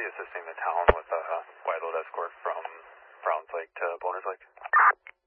assisting the town with a wide load escort from Browns Lake to Boners Lake.